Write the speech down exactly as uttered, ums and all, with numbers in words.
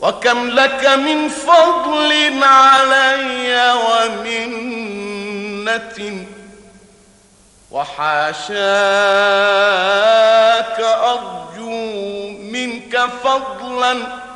وكم لك من فضل علي ومنة، وحاشاك أرجو منك فضلا